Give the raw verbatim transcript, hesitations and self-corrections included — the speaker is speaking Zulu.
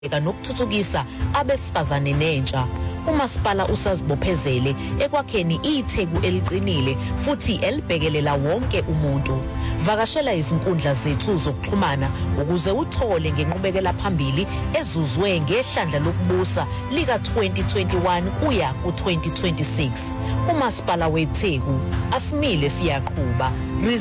nokuthuthukisa abesifazane nentsha. Umasipala usazibophezele ekwakheni itheku eliqinile futhi elibhekelela wonke umuntu. Vakashela izinkundla zethu zokuxhumana ukuze uthole ngenqubekela phambili ezuzwe ngehlandla lokubusa lika twenty twenty-one kuya ku twenty twenty-six. Umasipala weTheku asimile siyaqhubha.